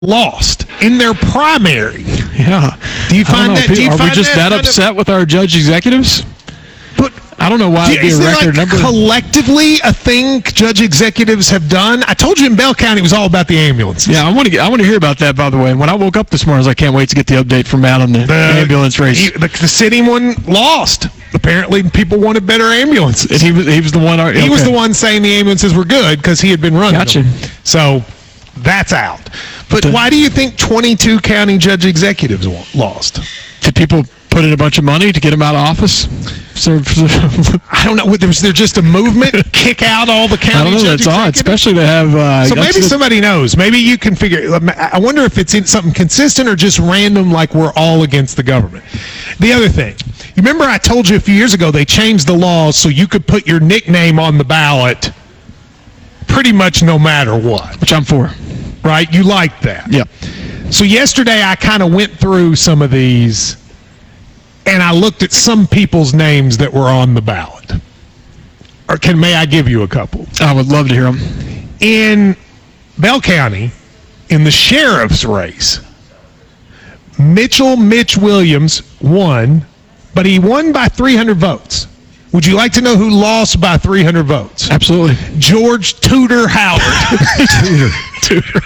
lost in their primary. Yeah. Do you find that? Are we just that upset with our judge executives? But I don't know why it'd be a record number. Collectively, a thing judge executives have done. I told you in Bell County it was all about the ambulances. Yeah, I want to hear about that. By the way, when I woke up this morning, I was like, can't wait to get the update from Matt on the ambulance race. The city one lost. Apparently, people wanted better ambulances. And he was the one. He was the one saying the ambulances were good because he had been running Gotcha. them. So that's out. But why do you think 22 county judge executives lost? Did people put in a bunch of money to get him out of office? I don't know. They're just a movement. Kick out all the county. I don't know. That's odd, especially to have. So maybe somebody knows. Maybe you can figure. I wonder if it's in something consistent or just random, like we're all against the government. The other thing, you remember I told you a few years ago they changed the laws so you could put your nickname on the ballot pretty much no matter what. Which I'm for. Right? You liked that. Yep. So yesterday I kind of went through some of these, and I looked at some people's names that were on the ballot. Or may I give you a couple? I would love to hear them. In Bell County, in the sheriff's race, Mitch Williams won, but he won by 300 votes. Would you like to know who lost by 300 votes? Absolutely. George Tudor Howard. Tudor.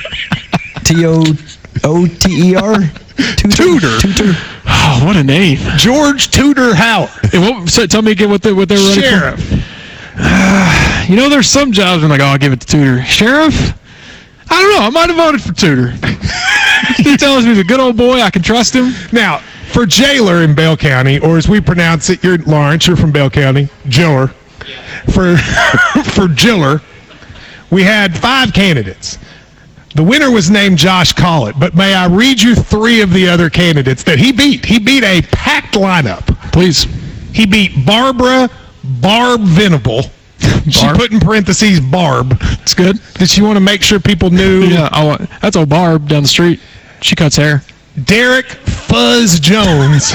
T-O-O-T-E-R? Tudor. Oh, what a name. George Tudor Howard. Tell me again what they were running Sheriff. For. There's some jobs I'm like, I'll give it to Tudor. Sheriff? I don't know. I might have voted for Tudor. He tells me he's a good old boy. I can trust him. Now, for jailer in Bell County, or as we pronounce it, you're Lawrence, you're from Bell County, Jiller. For Jiller, we had 5 candidates. The winner was named Josh Collett, but may I read you 3 of the other candidates that he beat? He beat a packed lineup. Please. He beat Barbara Barb Venable. She put in parentheses Barb. It's good. Did she want to make sure people knew? Yeah, that's old Barb down the street. She cuts hair. Derek Fuzz Jones.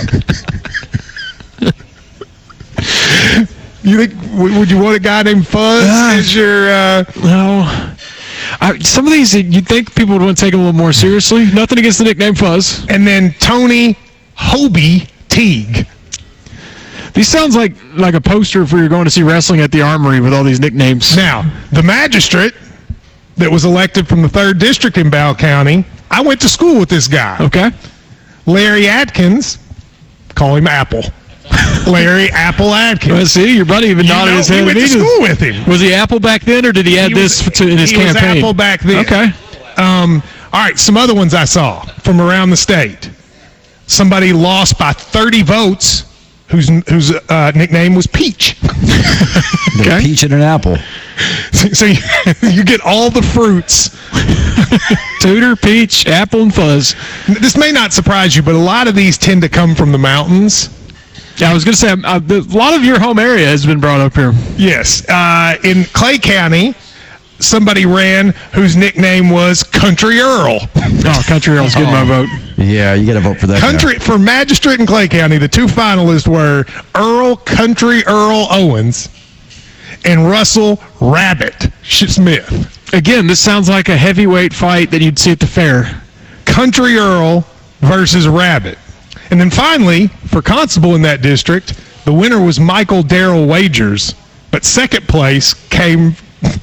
You think, would you want a guy named Fuzz as your... No. Some of these, you'd think people would want to take a little more seriously. Nothing against the nickname Fuzz. And then Tony Hobie Teague. These sounds like a poster for you're going to see wrestling at the Armory with all these nicknames. Now, the magistrate that was elected from the 3rd District in Bell County, I went to school with this guy. Okay. Larry Atkins, call him Apple. Larry Apple Atkins. Well, see, your buddy even nodded his head. We went to school with him. Was he Apple back then, or did he add this in his campaign? He was Apple back then. Okay. All right, some other ones I saw from around the state. Somebody lost by 30 votes whose nickname was Peach. Okay. Peach and an apple. So you get all the fruits. Tudor, Peach, Apple, and Fuzz. This may not surprise you, but a lot of these tend to come from the mountains. Yeah, I was going to say, a lot of your home area has been brought up here. Yes. In Clay County, somebody ran whose nickname was Country Earl. Oh, Country Earl's getting my vote. Yeah, you got to vote for that guy. For magistrate in Clay County, the 2 finalists were Country Earl Owens and Russell Rabbit Smith. Again, this sounds like a heavyweight fight that you'd see at the fair. Country Earl versus Rabbit. And then finally, for constable in that district, the winner was Michael Darrell Wagers, but second place came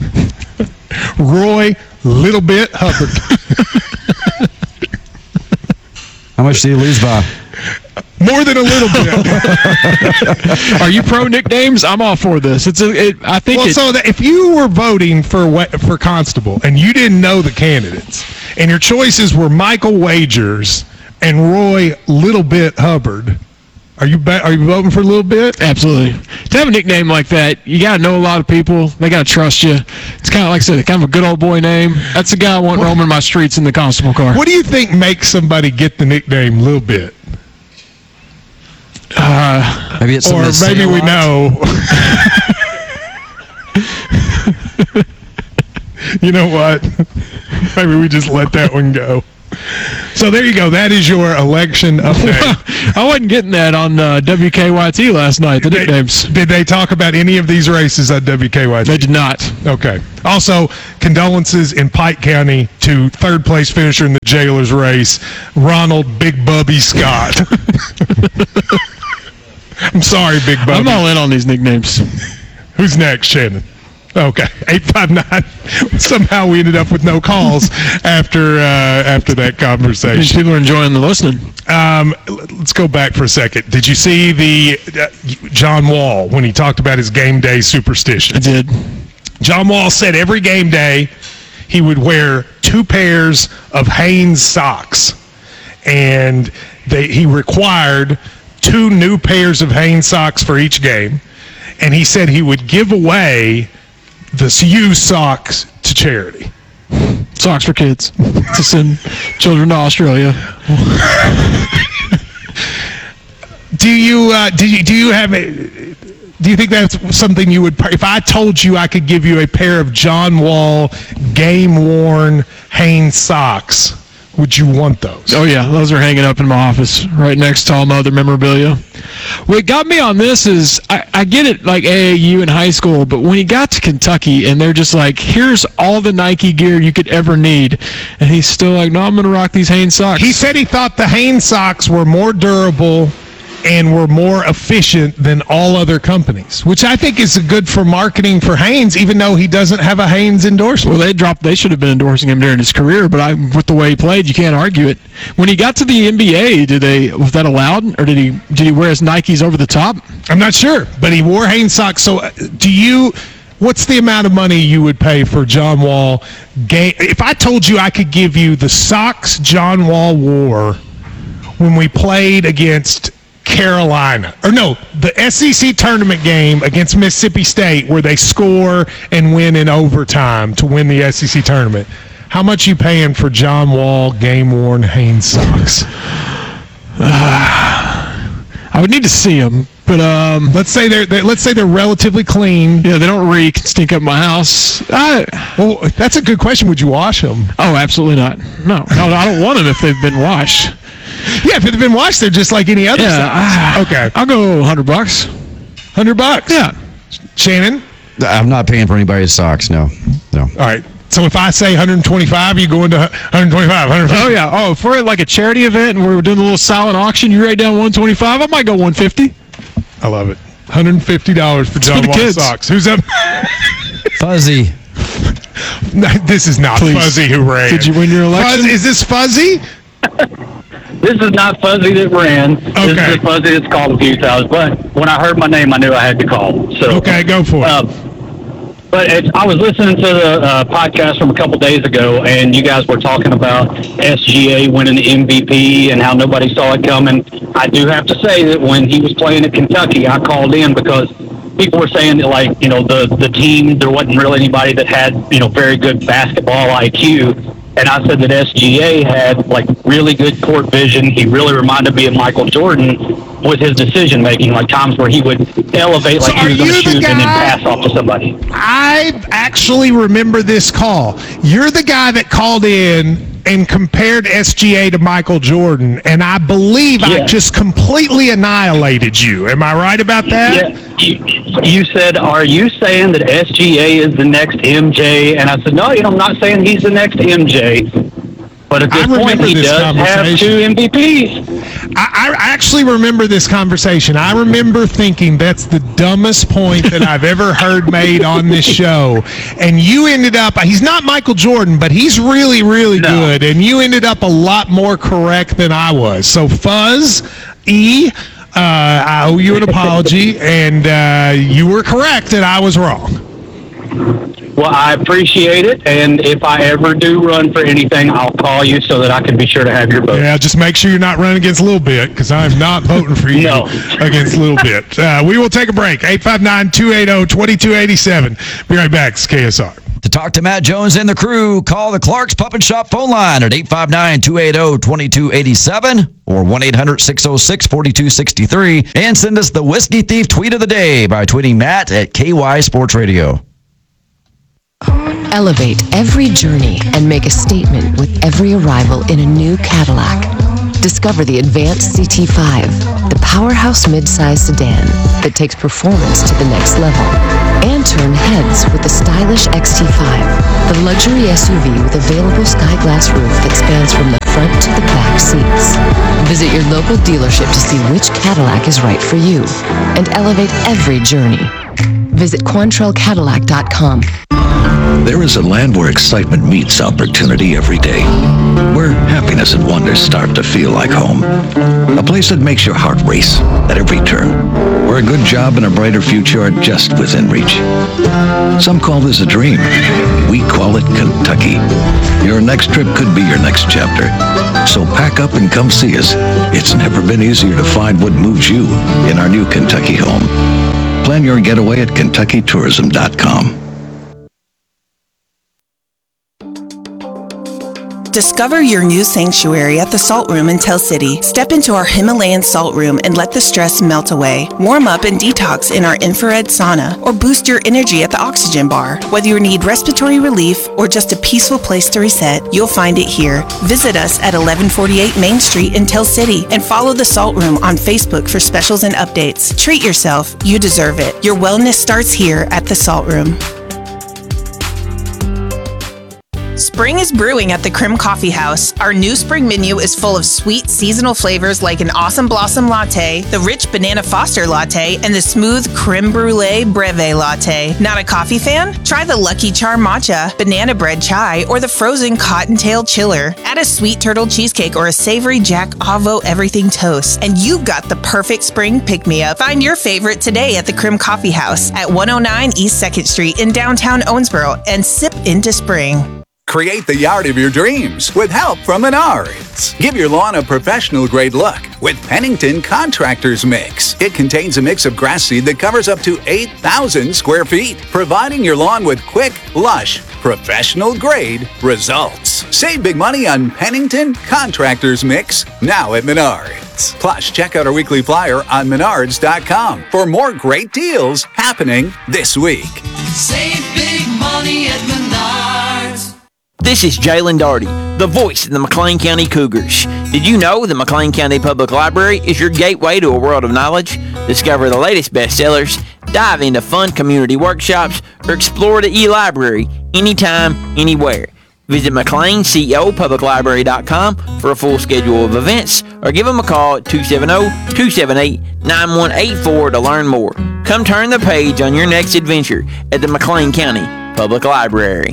Roy Little Bit Hubbard. How much did he lose by? More than a little bit. Are you pro nicknames? I'm all for this. If you were voting for constable and you didn't know the candidates, and your choices were Michael Wagers and Roy Little Bit Hubbard, are you voting for Little Bit? Absolutely. To have a nickname like that, you got to know a lot of people. They got to trust you. It's kind of like I said, kind of a good old boy name. That's the guy I want roaming my streets in the constable car. What do you think makes somebody get the nickname Little Bit? Maybe it's or maybe we know. You know what? Maybe we just let that one go. So there you go. That is your election update. I wasn't getting that on WKYT last night, the nicknames. Did they talk about any of these races at WKYT? They did not. Okay. Also, condolences in Pike County to third-place finisher in the Jailers race, Ronald Big Bubby Scott. I'm sorry, Big Bubby. I'm all in on these nicknames. Who's next, Shannon? Okay, 859. Somehow we ended up with no calls after that conversation. People are enjoying the listening. Let's go back for a second. Did you see the John Wall when he talked about his game day superstition? I did. John Wall said every game day he would wear 2 pairs of Hanes socks, and he required 2 new pairs of Hanes socks for each game, and he said he would give away the used socks to charity. Socks for kids to send children to Australia. Do you think that's something you would? If I told you I could give you a pair of John Wall game-worn Hanes socks, would you want those? Oh, yeah. Those are hanging up in my office right next to all my other memorabilia. What got me on this is I get it, like AAU in high school, but when he got to Kentucky and they're just like, here's all the Nike gear you could ever need, and he's still like, no, I'm going to rock these Hanes socks. He said he thought the Hanes socks were more durable and were more efficient than all other companies, which I think is good for marketing for Hanes, even though he doesn't have a Hanes endorsement. Well, they should have been endorsing him during his career, but with the way he played, you can't argue it. When he got to the NBA, was that allowed, or did he wear his Nikes over the top? I'm not sure, but he wore Hanes socks. So what's the amount of money you would pay for John Wall game? If I told you I could give you the socks John Wall wore when we played against Carolina, or no, the SEC tournament game against Mississippi State where they score and win in overtime to win the SEC tournament, how much you paying for John Wall game-worn Hanes socks? I would need to see them, but let's say they're relatively clean. Yeah, they don't reek and stink up my house. Well, that's a good question. Would you wash them? Oh, absolutely not. No, I don't want them if they've been washed. Yeah, if they've been washed, they're just like any other socks. Okay. I'll go $100. $100? Yeah. Shannon? I'm not paying for anybody's socks, no. All right. So if I say 125, you go into 125, 150? Oh, yeah. Oh, if we're at like a charity event and we're doing a little silent auction, you write down 125, I might go 150. I love it. $150 for John Wall socks. Who's up? Fuzzy. This is not Fuzzy who ran. Did you win your election? Is this Fuzzy? This is not Fuzzy that ran. Okay. This is Fuzzy that's called a few times. But when I heard my name, I knew I had to call. So okay, go for it. But I was listening to the podcast from a couple days ago, and you guys were talking about SGA winning the MVP and how nobody saw it coming. I do have to say that when he was playing at Kentucky, I called in because people were saying that, like, the team, there wasn't really anybody that had, very good basketball IQ. And I said that SGA had, like, really good court vision. He really reminded me of Michael Jordan with his decision-making, like times where he would elevate like he was going to shoot and then pass off to somebody. I actually remember this call. You're the guy that called in and compared SGA to Michael Jordan, and I believe I just completely annihilated you. Am I right about that? Yeah. You said, are you saying that SGA is the next MJ? And I said, no, I'm not saying he's the next MJ. But at this point, he does have 2 MVPs. I actually remember this conversation. I remember thinking that's the dumbest point that I've ever heard made on this show. And you ended up, he's not Michael Jordan, but he's really, really good. And you ended up a lot more correct than I was. So Fuzz, I owe you an apology. And you were correct and I was wrong. Well, I appreciate it, and if I ever do run for anything, I'll call you so that I can be sure to have your vote. Yeah, just make sure you're not running against Little Bit, because I'm not voting for you against Little Bit. We will take a break. 859-280-2287. Be right back. It's KSR. To talk to Matt Jones and the crew, call the Clark's Pup & Shop phone line at 859-280-2287 or 1-800-606-4263, and send us the Whiskey Thief tweet of the day by tweeting Matt at KY Sports Radio. Elevate every journey and make a statement with every arrival in a new Cadillac. Discover the Advanced CT5, the powerhouse midsize sedan that takes performance to the next level. And turn heads with the stylish XT5, the luxury SUV with available sky glass roof that spans from the front to the back seats. Visit your local dealership to see which Cadillac is right for you and elevate every journey. Visit QuantrellCadillac.com. There is a land where excitement meets opportunity every day, where happiness and wonder start to feel like home. A place that makes your heart race at every turn, where a good job and a brighter future are just within reach. Some call this a dream. We call it Kentucky. Your next trip could be your next chapter. So pack up and come see us. It's never been easier to find what moves you in our new Kentucky home. Plan your getaway at KentuckyTourism.com. Discover your new sanctuary at the Salt Room in Tell City. Step into our Himalayan salt room and let the stress melt away. Warm up and detox in our infrared sauna or boost your energy at the Oxygen Bar. Whether you need respiratory relief or just a peaceful place to reset, you'll find it here. Visit us at 1148 Main Street in Tell City and follow the Salt Room on Facebook for specials and updates. Treat yourself. You deserve it. Your wellness starts here at the Salt Room. Spring is brewing at the Crim Coffee House. Our new spring menu is full of sweet seasonal flavors like an Awesome Blossom Latte, the rich Banana Foster Latte, and the smooth Creme Brulee Breve Latte. Not a coffee fan? Try the Lucky Charm Matcha, Banana Bread Chai, or the frozen Cottontail Chiller. Add a sweet turtle cheesecake or a savory Jack Avo Everything Toast, and you've got the perfect spring pick-me-up. Find your favorite today at the Crim Coffee House at 109 East 2nd Street in downtown Owensboro and sip into spring. Create the yard of your dreams with help from Menards. Give your lawn a professional-grade look with Pennington Contractors Mix. It contains a mix of grass seed that covers up to 8,000 square feet, providing your lawn with quick, lush, professional-grade results. Save big money on Pennington Contractors Mix now at Menards. Plus, check out our weekly flyer on Menards.com for more great deals happening this week. Save big money at Menards. This is Jalen Daugherty, the voice of the McLean County Cougars. Did you know the McLean County Public Library is your gateway to a world of knowledge? Discover the latest bestsellers, dive into fun community workshops, or explore the e-library anytime, anywhere. Visit McLeanCEOPublicLibrary.com for a full schedule of events, or give them a call at 270-278-9184 to learn more. Come turn the page on your next adventure at the McLean County Public Library.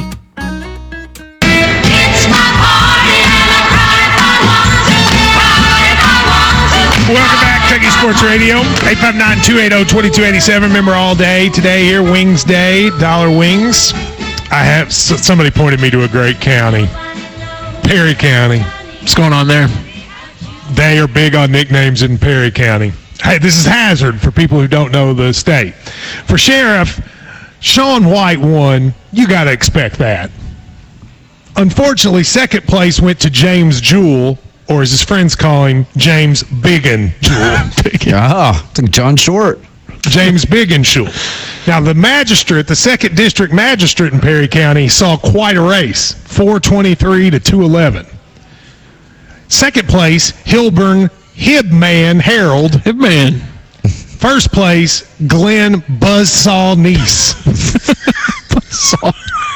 Welcome back, Kentucky Sports Radio, 859-280-2287. Remember all day today here, Wings Day, Dollar Wings. Somebody pointed me to a great county, Perry County. What's going on there? They are big on nicknames in Perry County. Hey, this is Hazard for people who don't know the state. For Sheriff, Sean White won. You got to expect that. Unfortunately, second place went to James Jewell, or as his friends call him, James Biggin Jewell. I think John Short. James Biggin Jewell. Now, the magistrate, the 2nd District Magistrate in Perry County, saw quite a race, 423 to 211. Second place, Hilburn Hibman Harold. Hibman. First place, Glenn Buzzsaw Neese. Buzzsaw.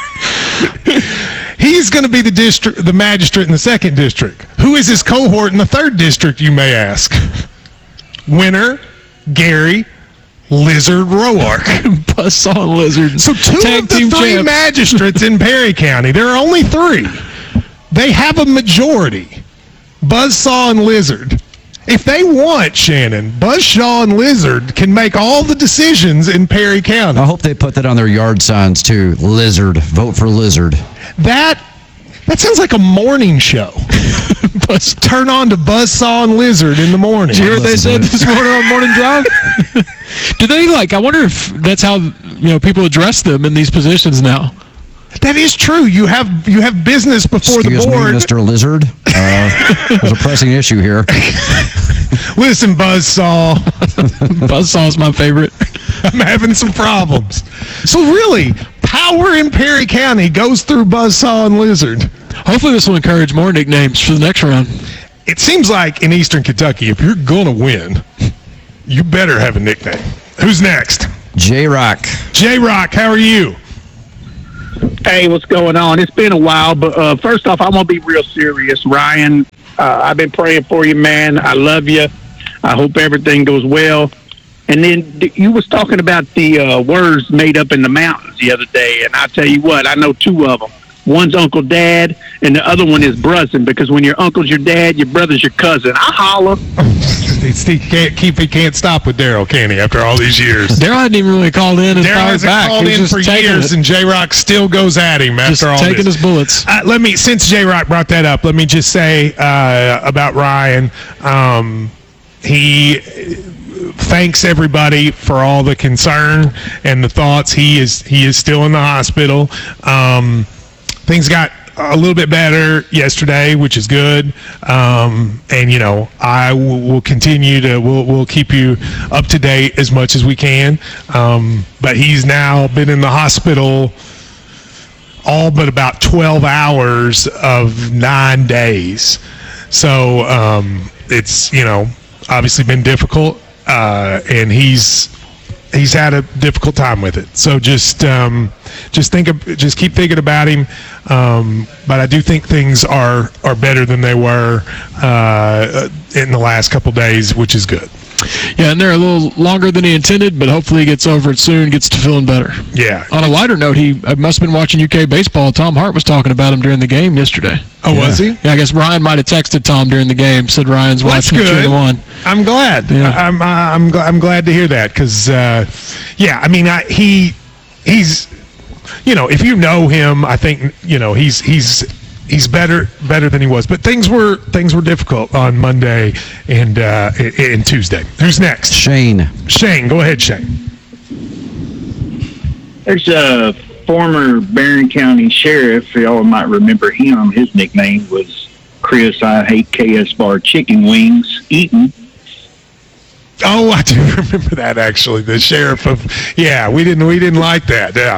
He's going to be the magistrate in the 2nd District. Who is his cohort in the 3rd District, you may ask? Winner, Gary Lizard Roark. Buzzsaw and Lizard. So two Tag of the team three champs. magistrates in Perry County, there are only 3. They have a majority. Buzzsaw and Lizard. If they want, Shannon, Buzzsaw and Lizard can make all the decisions in Perry County. I hope they put that on their yard signs, too. Lizard. Vote for Lizard. That sounds like a morning show. Turn on to Buzzsaw and Lizard in the morning. Did you hear what they said this morning on Morning Drive? Do they I wonder if that's how people address them in these positions now. That is true. You have business before Excuse the board. me, Mr. Lizard. There's a pressing issue here. Listen, Buzzsaw. Buzzsaw's my favorite. I'm having some problems. So really, power in Perry County goes through Buzzsaw and Lizard. Hopefully this will encourage more nicknames for the next round. It seems like in Eastern Kentucky, if you're going to win, you better have a nickname. Who's next? J-Rock. J-Rock, how are you? Hey, what's going on? It's been a while, but first off, I'm going to be real serious. Ryan, I've been praying for you, man. I love you. I hope everything goes well. And then you was talking about the words made up in the mountains the other day, and I tell you what, I know two of them. One's Uncle Dad, and the other one is Brussin', because when your uncle's your dad, your brother's your cousin. I holler. He can't stop with Daryl, can he, after all these years? Daryl hadn't even really called in and Daryl fired hasn't back. called in for years, and J-Rock still goes at him after all this. Taking his bullets. Since J-Rock brought that up, let me just say about Ryan, he thanks everybody for all the concern and the thoughts. He is still in the hospital. Things got a little bit better yesterday, which is good. And I will continue to we'll keep you up to date as much as we can. But he's now been in the hospital all but about 12 hours of 9 days. So it's obviously been difficult, and he's had a difficult time with it. So just keep thinking about him. But I do think things are better than they were in the last couple days, which is good. Yeah, and they're a little longer than he intended, but hopefully he gets over it soon, gets to feeling better. Yeah. On a lighter note, he must have been watching UK baseball. Tom Hart was talking about him during the game yesterday. Oh, was he? Yeah, I guess Ryan might have texted Tom during the game, said Ryan's watching That's good. 2-1. I'm glad. Yeah. I'm glad to hear that, because he's if you know him, I think he's better than he was. But things were difficult on Monday and Tuesday. Who's next? Shane. Shane, go ahead, Shane. There's a former Barron County sheriff. Y'all might remember him. His nickname was Chris I Hate KS Bar Chicken Wings Eaton. Oh, I do remember that, actually. The sheriff of we didn't like that. Yeah.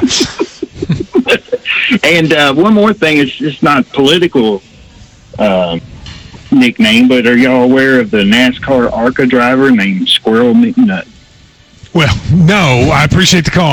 And one more thing, it's just not political nickname, but are y'all aware of the NASCAR ARCA driver named Squirrel McNutt? Well, no, I appreciate the call.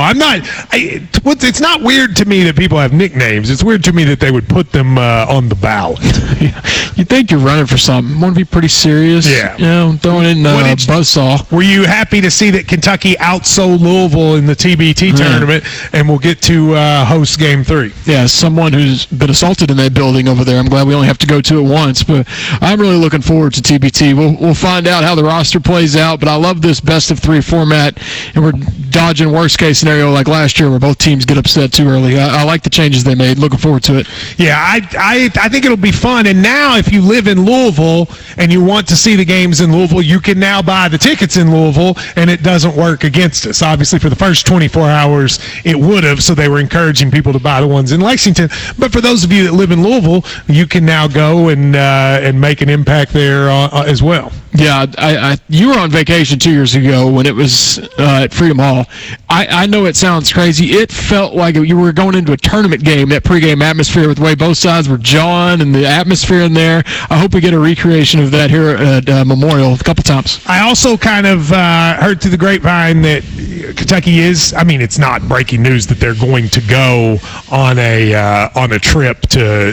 It's not weird to me that people have nicknames. It's weird to me that they would put them on the ballot. You think you're running for something. Want to be pretty serious. Yeah. Throwing in Buzzsaw. Were you happy to see that Kentucky outsold Louisville in the TBT tournament, and we'll get to host Game 3? Yeah, someone who's been assaulted in that building over there. I'm glad we only have to go to it once, but I'm really looking forward to TBT. We'll find out how the roster plays out, but I love this best-of-3 format. And we're dodging worst-case scenario like last year where both teams get upset too early. I like the changes they made. Looking forward to it. Yeah, I think it'll be fun. And now if you live in Louisville and you want to see the games in Louisville, you can now buy the tickets in Louisville, and it doesn't work against us. Obviously, for the first 24 hours, it would have, so they were encouraging people to buy the ones in Lexington. But for those of you that live in Louisville, you can now go and make an impact there as well. Yeah, you were on vacation 2 years ago when it was at Freedom Hall. I know it sounds crazy. It felt like you were going into a tournament game, that pregame atmosphere with the way both sides were jawing and the atmosphere in there. I hope we get a recreation of that here at Memorial a couple times. I also kind of heard through the grapevine that Kentucky is, it's not breaking news that they're going to go on a trip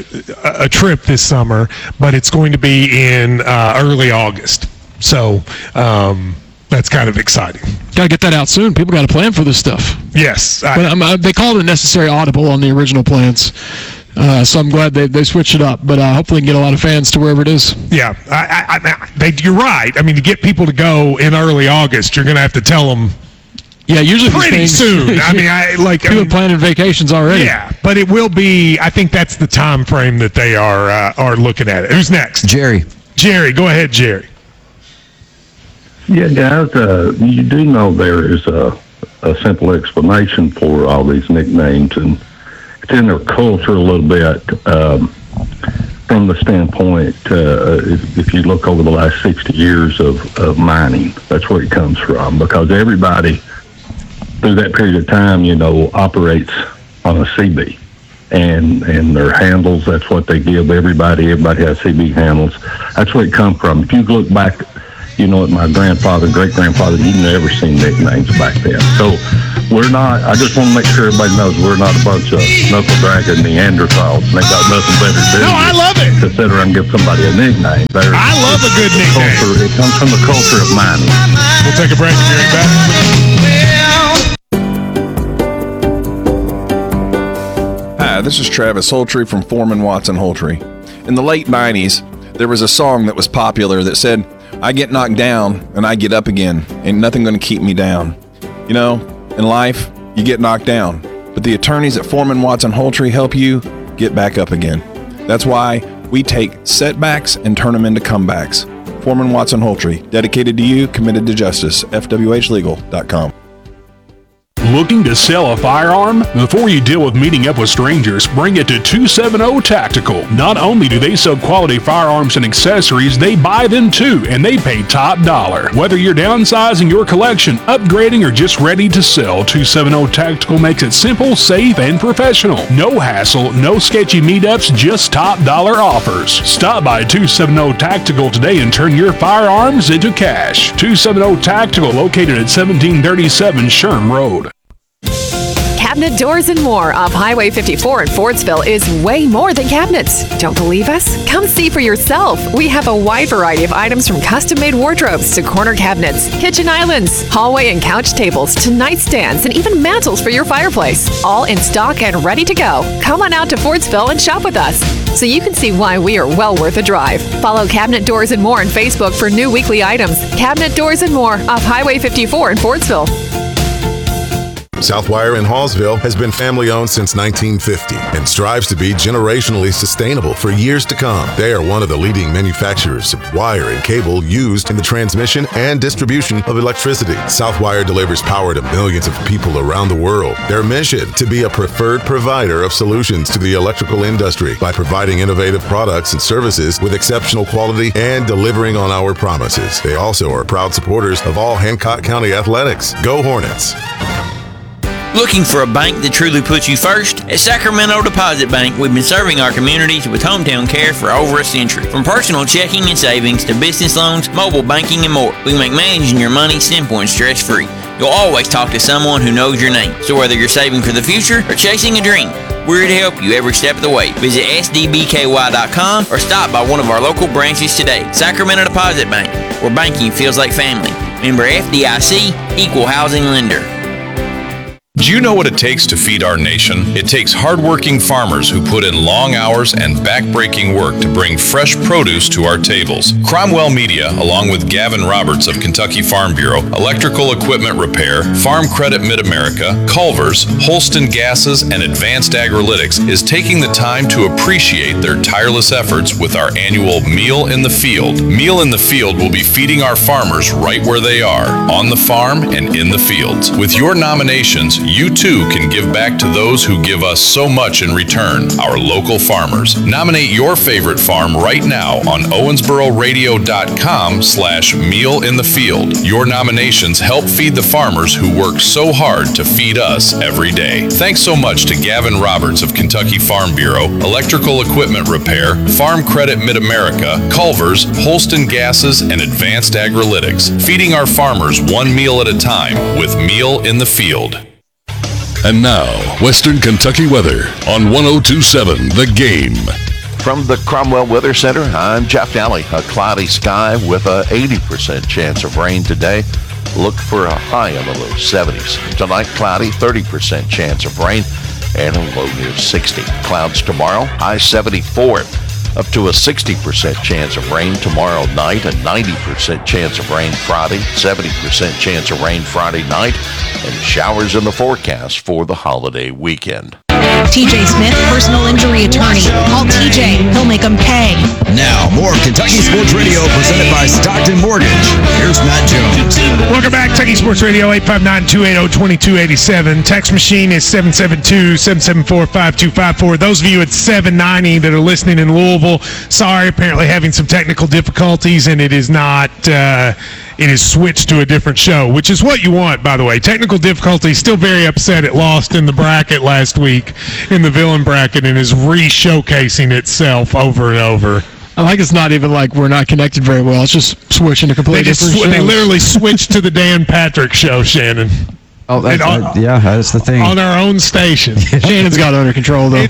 this summer, but it's going to be in early August. So that's kind of exciting. Got to get that out soon. People got to plan for this stuff. Yes. But they called it necessary audible on the original plans. So I'm glad they switched it up. But hopefully get a lot of fans to wherever it is. Yeah. You're right. To get people to go in early August, you're going to have to tell them. Yeah, usually pretty soon. People planning vacations already. Yeah, but it will be. I think that's the time frame that they are looking at it. Who's next? Jerry. Jerry, go ahead, Jerry. Yeah, guys, you do know there is a simple explanation for all these nicknames, and it's in their culture a little bit from the standpoint, if you look over the last 60 years of mining, that's where it comes from, because everybody through that period of time, operates on a CB. And their handles, that's what they give everybody. Everybody has CB handles. That's where it come from. If you look back, at my grandfather, great-grandfather, you never seen nicknames back then. So we're not, I just want to make sure everybody knows we're not a bunch of knuckle-dragging Neanderthals. They got nothing better to do. No, I love it. To sit around and give somebody a nickname. I love a good nickname. It comes from the culture of mining. We'll take a break and be right back. Hi, this is Travis Holtree from Foreman Watson Holtree. In the late 90s, there was a song that was popular that said, I get knocked down and I get up again. Ain't nothing going to keep me down. In life, you get knocked down, but the attorneys at Foreman Watson Holtree help you get back up again. That's why we take setbacks and turn them into comebacks. Foreman Watson Holtree, dedicated to you, committed to justice. FWHlegal.com. Looking to sell a firearm? Before you deal with meeting up with strangers, bring it to 270 Tactical. Not only do they sell quality firearms and accessories, they buy them too, and they pay top dollar. Whether you're downsizing your collection, upgrading, or just ready to sell, 270 Tactical makes it simple, safe, and professional. No hassle, no sketchy meetups, just top dollar offers. Stop by 270 Tactical today and turn your firearms into cash. 270 Tactical, located at 1737 Sherm Road. Cabinet Doors and More off Highway 54 in Fordsville is way more than cabinets. Don't believe us? Come see for yourself. We have a wide variety of items from custom-made wardrobes to corner cabinets, kitchen islands, hallway and couch tables to nightstands and even mantles for your fireplace. All in stock and ready to go. Come on out to Fordsville and shop with us so you can see why we are well worth a drive. Follow Cabinet Doors and More on Facebook for new weekly items. Cabinet Doors and More off Highway 54 in Fordsville. Southwire in Hallsville has been family-owned since 1950 and strives to be generationally sustainable for years to come. They are one of the leading manufacturers of wire and cable used in the transmission and distribution of electricity. Southwire delivers power to millions of people around the world. Their mission, to be a preferred provider of solutions to the electrical industry by providing innovative products and services with exceptional quality and delivering on our promises. They also are proud supporters of all Hancock County athletics. Go Hornets! Looking for a bank that truly puts you first? At Sacramento Deposit Bank, we've been serving our communities with hometown care for over a century. From personal checking and savings to business loans, mobile banking, and more, we make managing your money simple and stress-free. You'll always talk to someone who knows your name. So whether you're saving for the future or chasing a dream, we're here to help you every step of the way. Visit sdbky.com or stop by one of our local branches today. Sacramento Deposit Bank, where banking feels like family. Member FDIC, Equal Housing Lender. Do you know what it takes to feed our nation? It takes hardworking farmers who put in long hours and backbreaking work to bring fresh produce to our tables. Cromwell Media, along with Gavin Roberts of Kentucky Farm Bureau, Electrical Equipment Repair, Farm Credit Mid-America, Culver's, Holston Gases, and Advanced Agrilytics, is taking the time to appreciate their tireless efforts with our annual Meal in the Field. Meal in the Field will be feeding our farmers right where they are, on the farm and in the fields. With your nominations, you too can give back to those who give us so much in return, our local farmers. Nominate your favorite farm right now on owensbororadio.com/mealinthefield. Your nominations help feed the farmers who work so hard to feed us every day. Thanks so much to Gavin Roberts of Kentucky Farm Bureau, Electrical Equipment Repair, Farm Credit Mid-America, Culver's, Holston Gases, and Advanced Agrilytics, feeding our farmers one meal at a time with Meal in the Field. And now, Western Kentucky weather on 102.7 The Game. From the Cromwell Weather Center, I'm Jeff Daly. A cloudy sky with a 80% chance of rain today. Look for a high in the low 70s. Tonight, cloudy, 30% chance of rain and a low near 60. Clouds tomorrow, high 74. Up to a 60% chance of rain tomorrow night, a 90% chance of rain Friday, 70% chance of rain Friday night, and showers in the forecast for the holiday weekend. TJ Smith, personal injury attorney. Call TJ. He'll make them pay. Now, more Kentucky Sports Radio presented by Stockton Mortgage. Here's Matt Jones. Welcome back, Kentucky Sports Radio, 859-280-2287. Text machine is 772-774-5254. Those of you at 790 that are listening in Louisville, sorry, apparently having some technical difficulties, and it is not... it is switched to a different show, which is what you want, by the way. Technical difficulties, still very upset it lost in the bracket last week, in the villain bracket, and is re-showcasing itself over and over. I like it's not even like we're not connected very well. It's just switching to completely different shows. They literally switched to the Dan Patrick show, Shannon. Oh, that's the thing. On our own station. Shannon's got it under control, though.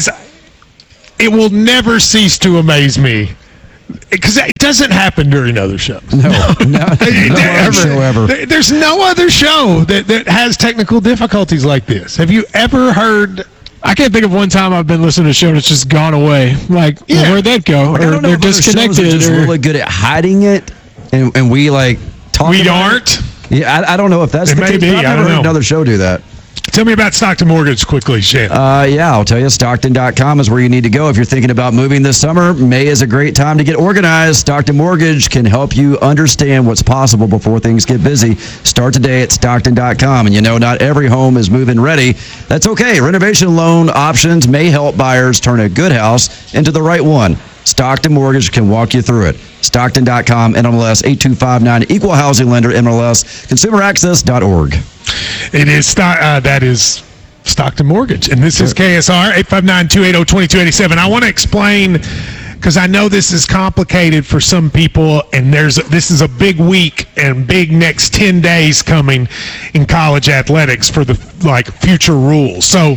It will never cease to amaze me. Because it doesn't happen during other shows. No other show ever. There's no other show that has technical difficulties like this. Have you ever heard... I can't think of one time I've been listening to a show that's just gone away. Like, where'd that go? Or they're disconnected. Are just really good at hiding it, and we talk. We aren't. Yeah, I don't know if that's the case. I've never heard another show do that. Tell me about Stockton Mortgage quickly, Shannon. I'll tell you. Stockton.com is where you need to go if you're thinking about moving this summer. May is a great time to get organized. Stockton Mortgage can help you understand what's possible before things get busy. Start today at Stockton.com. And not every home is move-in ready. That's okay. Renovation loan options may help buyers turn a good house into the right one. Stockton Mortgage can walk you through it. Stockton.com, NMLS 8259, Equal Housing Lender, MLS, ConsumerAccess.org. It is that is Stockton Mortgage, and this is KSR 859-280-2287. I want to explain because I know this is complicated for some people, and this is a big week and big next 10 days coming in college athletics for the future rules. So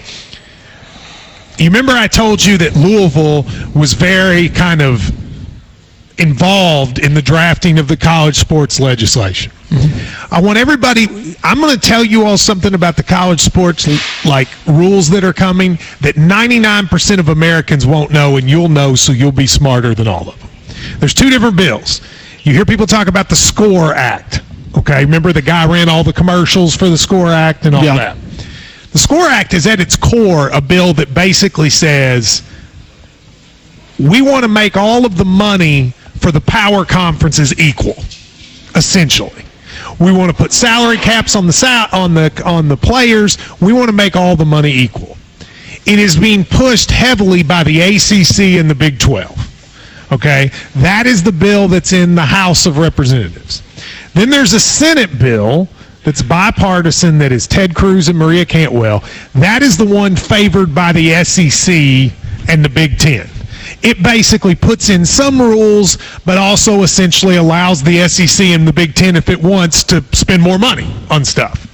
you remember I told you that Louisville was very kind of involved in the drafting of the college sports legislation. Mm-hmm. I want everybody, I'm going to tell you all something about the college sports rules that are coming that 99% of Americans won't know, and you'll know, so you'll be smarter than all of them. There's two different bills. You hear people talk about the SCORE Act. Okay, remember the guy ran all the commercials for the SCORE Act and all that. The SCORE Act is at its core a bill that basically says we want to make all of the money for the power conferences equal, essentially. We want to put salary caps on the players. We want to make all the money equal. It is being pushed heavily by the ACC and the Big 12. Okay? That is the bill that's in the House of Representatives. Then there's a Senate bill that's bipartisan that is Ted Cruz and Maria Cantwell. That is the one favored by the SEC and the Big Ten. It basically puts in some rules, but also essentially allows the SEC and the Big Ten, if it wants, to spend more money on stuff.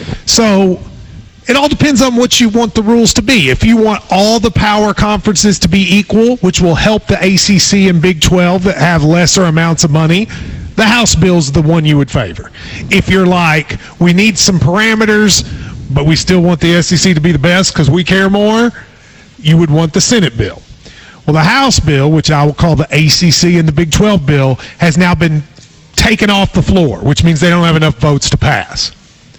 So it all depends on what you want the rules to be. If you want all the power conferences to be equal, which will help the ACC and Big 12 that have lesser amounts of money, the House bill's the one you would favor. If you're like, we need some parameters, but we still want the SEC to be the best because we care more, you would want the Senate bill. Well, the House bill, which I will call the ACC and the Big 12 bill, has now been taken off the floor, which means they don't have enough votes to pass.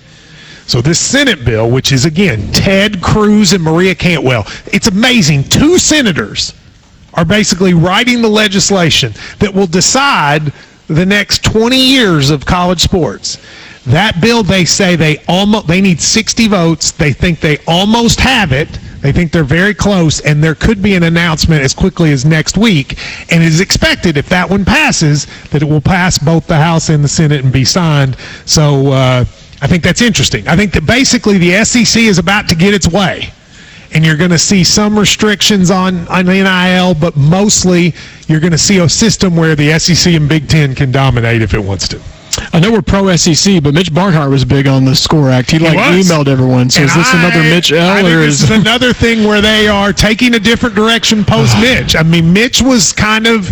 So this Senate bill, which is, again, Ted Cruz and Maria Cantwell, it's amazing. Two senators are basically writing the legislation that will decide the next 20 years of college sports. That bill, they say they need 60 votes. They think they almost have it. They think they're very close, and there could be an announcement as quickly as next week. And it is expected, if that one passes, that it will pass both the House and the Senate and be signed. So I think that's interesting. I think that basically the SEC is about to get its way. And you're going to see some restrictions on NIL, but mostly you're going to see a system where the SEC and Big Ten can dominate if it wants to. I know we're pro-SEC, but Mitch Barnhart was big on the SCORE Act. He emailed everyone. So is this another Mitch L? I think this is another thing where they are taking a different direction post-Mitch. I mean, Mitch was kind of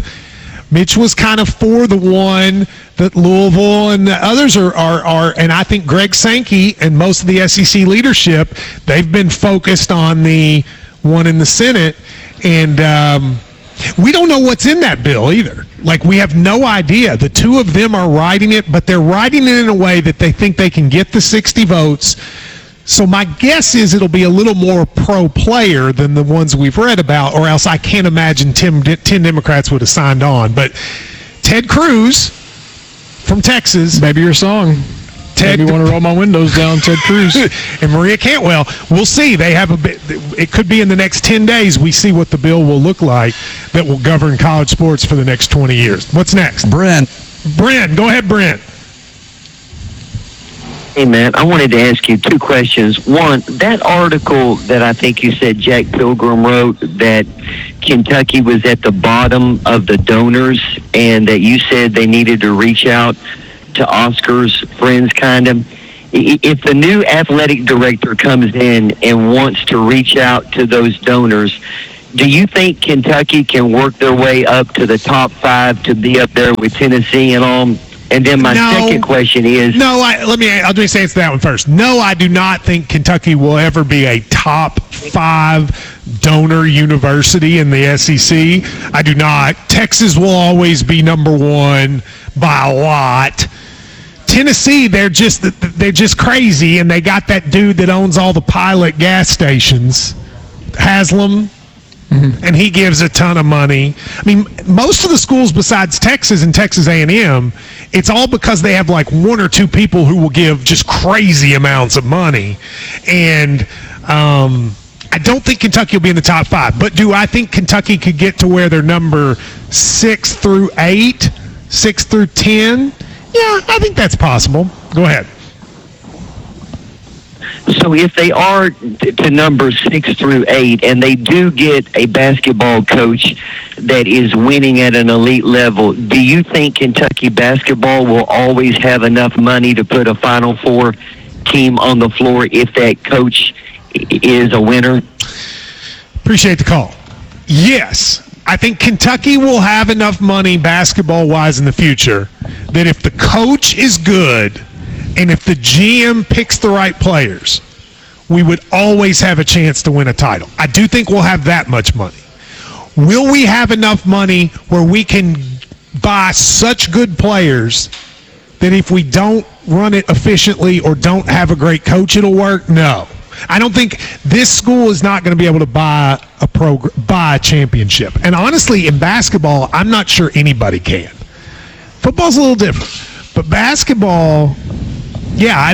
for the one that Louisville and the others are, and I think Greg Sankey and most of the SEC leadership, they've been focused on the one in the Senate, and we don't know what's in that bill either. We have no idea. The two of them are writing it, but they're writing it in a way that they think they can get the 60 votes So my guess is it'll be a little more pro-player than the ones we've read about, or else I can't imagine 10 Democrats would have signed on. But Ted Cruz from Texas. Maybe your song. Ted, maybe want to roll my windows down, Ted Cruz. And Maria Cantwell. We'll see. They have a bit. It could be in the next 10 days we see what the bill will look like that will govern college sports for the next 20 years. What's next? Brent. Go ahead, Brent. Hey, man, I wanted to ask you two questions. One, that article that I think you said Jack Pilgrim wrote that Kentucky was at the bottom of the donors and that you said they needed to reach out to Oscar's friends, kind of. If the new athletic director comes in and wants to reach out to those donors, do you think Kentucky can work their way up to the top 5 to be up there with Tennessee and all? And then my second question is... I'll just answer that one first. No, I do not think Kentucky will ever be a top 5 donor university in the SEC. I do not. Texas will always be number 1 by a lot. Tennessee, they're just crazy, and they got that dude that owns all the Pilot gas stations, Haslam. And he gives a ton of money. I mean, most of the schools besides Texas and Texas A&M, it's all because they have like 1 or 2 people who will give just crazy amounts of money. And I don't think Kentucky will be in the top 5. But do I think Kentucky could get to where they're number 6 through 8, 6 through 10? Yeah, I think that's possible. Go ahead. So if they are to number 6 through 8 and they do get a basketball coach that is winning at an elite level, do you think Kentucky basketball will always have enough money to put a Final Four team on the floor if that coach is a winner? Appreciate the call. Yes. I think Kentucky will have enough money basketball-wise in the future that if the coach is good and if the GM picks the right players, we would always have a chance to win a title. I do think we'll have that much money. Will we have enough money where we can buy such good players that if we don't run it efficiently or don't have a great coach, it'll work? No. I don't think this school is not going to be able to buy a championship. And honestly, in basketball, I'm not sure anybody can. Football's a little different. But basketball, yeah,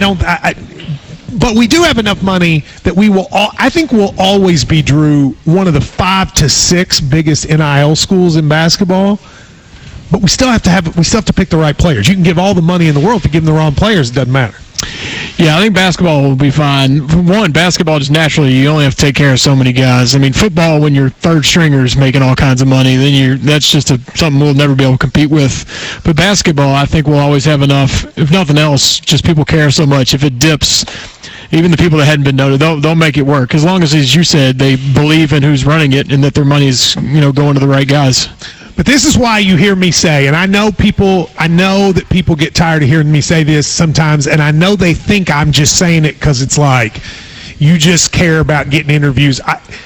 but we do have enough money that I think we'll always be, Drew, one of the 5 to 6 biggest NIL schools in basketball. But we still have to pick the right players. You can give all the money in the world. If you give them the wrong players, it doesn't matter. Yeah, I think basketball will be fine. For one, basketball just naturally, you only have to take care of so many guys. I mean, football, when your third stringer is making all kinds of money, then that's just something we'll never be able to compete with. But basketball, I think we'll always have enough. If nothing else, just people care so much. If it dips, even the people that hadn't been noted, they'll make it work. As long as you said, they believe in who's running it and that their money's going to the right guys. But this is why you hear me say, and I know that people get tired of hearing me say this sometimes, and I know they think I'm just saying it because it's like you just care about getting interviews.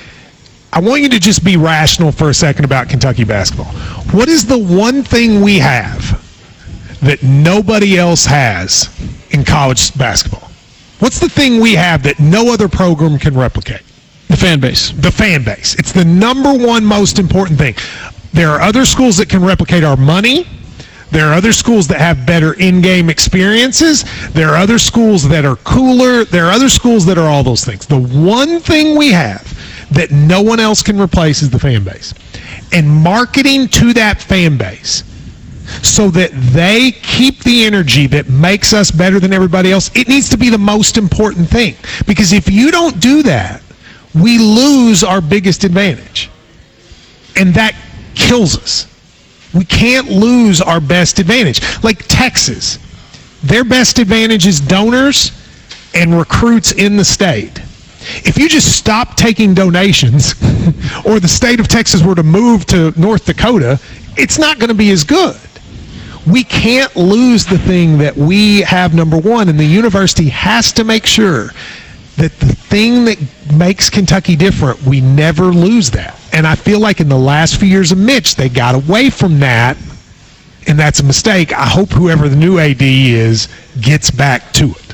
I want you to just be rational for a second about Kentucky basketball. What is the one thing we have that nobody else has in college basketball? What's the thing we have that no other program can replicate? The fan base. The fan base. It's the number one most important thing. There are other schools that can replicate our money. There are other schools that have better in-game experiences. There are other schools that are cooler. There are other schools that are all those things. The one thing we have that no one else can replace is the fan base. And marketing to that fan base so that they keep the energy that makes us better than everybody else, it needs to be the most important thing. Because if you don't do that, we lose our biggest advantage. And that kills us. We can't lose our best advantage. Like Texas, their best advantage is donors and recruits in the state. If you just stop taking donations or the state of Texas were to move to North Dakota, it's not going to be as good. We can't lose the thing that we have, number one, and the university has to make sure that the thing that makes Kentucky different, we never lose that. And I feel like in the last few years of Mitch, they got away from that, and that's a mistake. I hope whoever the new AD is gets back to it.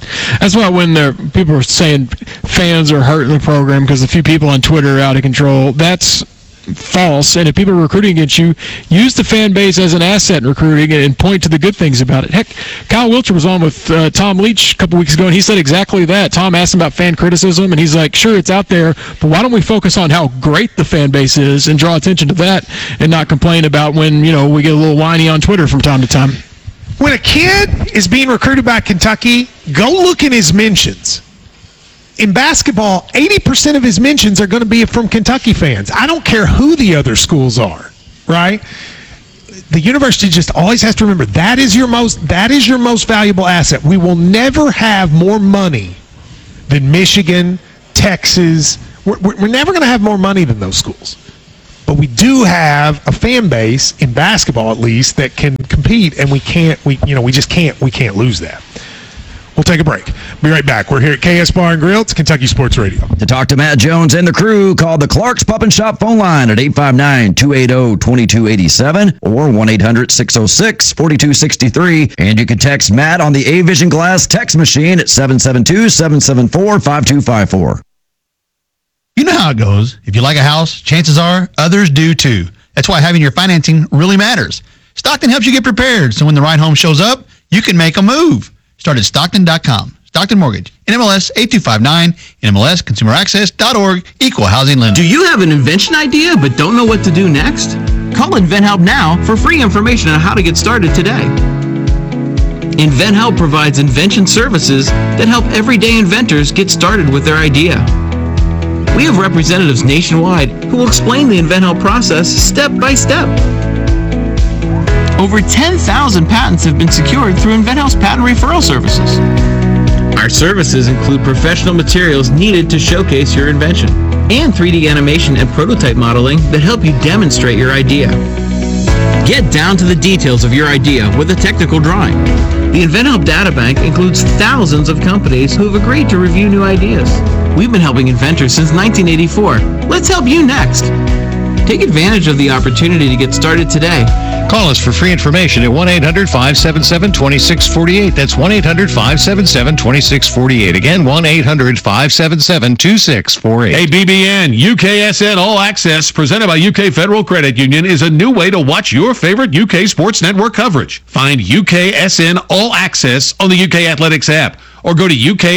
That's why when people are saying fans are hurting the program because a few people on Twitter are out of control, that's false. And if people are recruiting against you, use the fan base as an asset in recruiting and point to the good things about it. Heck, Kyle Wilcher was on with Tom Leach a couple weeks ago, and he said exactly that. Tom asked him about fan criticism, and he's like, sure, it's out there, but why don't we focus on how great the fan base is and draw attention to that and not complain about when, we get a little whiny on Twitter from time to time. When a kid is being recruited by Kentucky, go look in his mentions. In basketball, 80% of his mentions are going to be from Kentucky fans. I don't care who the other schools are, right? The university just always has to remember that is your most valuable asset. We will never have more money than Michigan, Texas. We're never going to have more money than those schools. But we do have a fan base in basketball, at least, that can compete, and we can't lose that. We'll take a break. Be right back. We're here at KS Bar and Grill. It's Kentucky Sports Radio. To talk to Matt Jones and the crew, call the Clark's Pub and Shop phone line at 859-280-2287 or 1-800-606-4263. And you can text Matt on the A-Vision Glass text machine at 772-774-5254. You know how it goes. If you like a house, chances are others do too. That's why having your financing really matters. Stockton helps you get prepared, so when the right home shows up, you can make a move. Start at Stockton.com. Stockton Mortgage. NMLS 8259. NMLS ConsumerAccess.org. Equal housing lender. Do you have an invention idea but don't know what to do next? Call InventHelp now for free information on how to get started today. InventHelp provides invention services that help everyday inventors get started with their idea. We have representatives nationwide who will explain the InventHelp process step by step. Over 10,000 patents have been secured through InventHelp's patent referral services. Our services include professional materials needed to showcase your invention and 3D animation and prototype modeling that help you demonstrate your idea. Get down to the details of your idea with a technical drawing. The InventHelp Databank includes thousands of companies who have agreed to review new ideas. We've been helping inventors since 1984. Let's help you next. Take advantage of the opportunity to get started today. Call us for free information at 1-800-577-2648. That's 1-800-577-2648. Again, 1-800-577-2648. Hey, BBN, UKSN All Access, presented by UK Federal Credit Union, is a new way to watch your favorite UK sports network coverage. Find UKSN All Access on the UK Athletics app, or go to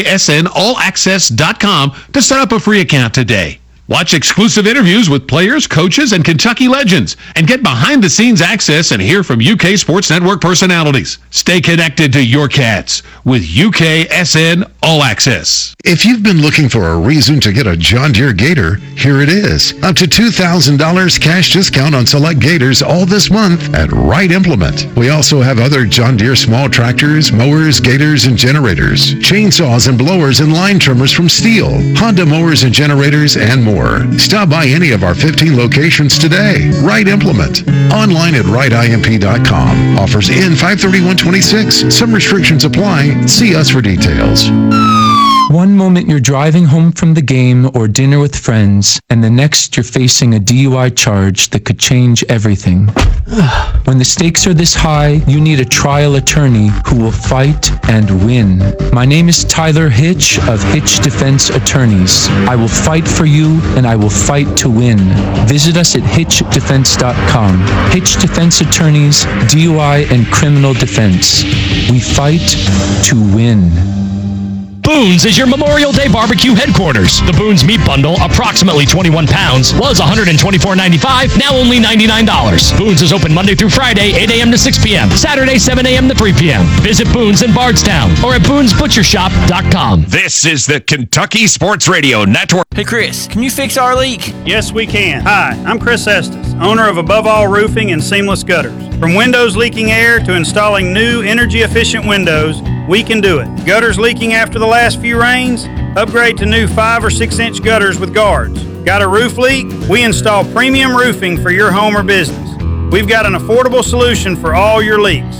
UKSNAllAccess.com to set up a free account today. Watch exclusive interviews with players, coaches, and Kentucky legends, and get behind-the-scenes access and hear from UK Sports Network personalities. Stay connected to your Cats with UKSN All Access. If you've been looking for a reason to get a John Deere Gator, here it is. Up to $2,000 cash discount on select Gators all this month at Wright Implement. We also have other John Deere small tractors, mowers, Gators, and generators, chainsaws and blowers and line trimmers from Steel, Honda mowers and generators, and more. Stop by any of our 15 locations today. Wright Implement. Online at wrightimp.com. Offers end 5/31/26. Some restrictions apply. See us for details. One moment you're driving home from the game or dinner with friends, and the next you're facing a DUI charge that could change everything. When the stakes are this high, you need a trial attorney who will fight and win. My name is Tyler Hitch of Hitch Defense Attorneys. I will fight for you, and I will fight to win. Visit us at hitchdefense.com. Hitch Defense Attorneys, DUI and criminal defense. We fight to win. Boone's is your Memorial Day barbecue headquarters. The Boone's Meat Bundle, approximately 21 pounds, was $124.95, now only $99. Boone's is open Monday through Friday, 8 a.m. to 6 p.m., Saturday, 7 a.m. to 3 p.m. Visit Boone's in Bardstown or at Boone'sButcherShop.com. This is the Kentucky Sports Radio Network. Hey, Chris, can you fix our leak? Yes, we can. Hi, I'm Chris Estes, owner of Above All Roofing and Seamless Gutters. From windows leaking air to installing new energy-efficient windows, we can do it. Gutters leaking after the last few rains? Upgrade to new 5 or 6 inch gutters with guards. Got a roof leak? We install premium roofing for your home or business. We've got an affordable solution for all your leaks.